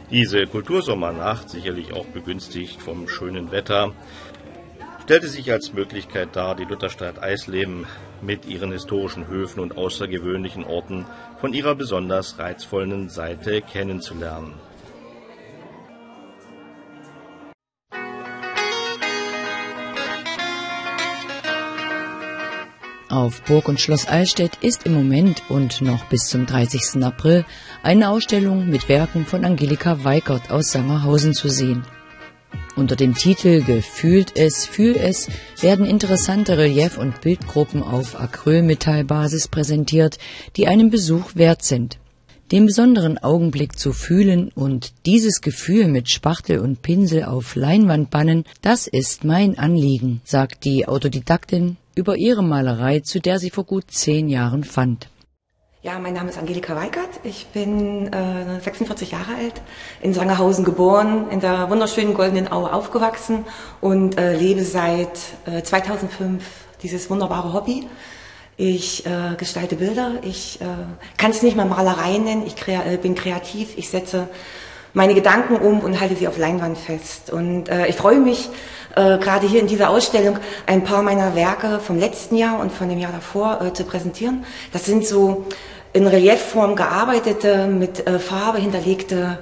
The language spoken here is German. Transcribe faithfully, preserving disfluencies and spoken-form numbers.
Diese Kultursommernacht, sicherlich auch begünstigt vom schönen Wetter, stellte sich als Möglichkeit dar, die Lutherstadt Eisleben mit ihren historischen Höfen und außergewöhnlichen Orten von ihrer besonders reizvollen Seite kennenzulernen. Auf Burg und Schloss Allstedt ist im Moment und noch bis zum dreißigsten April eine Ausstellung mit Werken von Angelika Weikert aus Sangerhausen zu sehen. Unter dem Titel »Gefühlt es, fühl es« werden interessante Relief- und Bildgruppen auf Acrylmetallbasis präsentiert, die einen Besuch wert sind. Den besonderen Augenblick zu fühlen und dieses Gefühl mit Spachtel und Pinsel auf Leinwand bannen, das ist mein Anliegen, sagt die Autodidaktin über ihre Malerei, zu der sie vor gut zehn Jahren fand. Ja, mein Name ist Angelika Weikert. Ich bin äh, sechsundvierzig Jahre alt, in Sangerhausen geboren, in der wunderschönen Goldenen Aue aufgewachsen und äh, lebe seit äh, zweitausendfünf dieses wunderbare Hobby. Ich äh, gestalte Bilder, ich äh, kann es nicht mal Malerei nennen, ich krea äh, bin kreativ, ich setze meine Gedanken um und halte sie auf Leinwand fest. Und äh, ich freue mich, äh, gerade hier in dieser Ausstellung ein paar meiner Werke vom letzten Jahr und von dem Jahr davor äh, zu präsentieren. Das sind so in Reliefform gearbeitete, mit äh, Farbe hinterlegte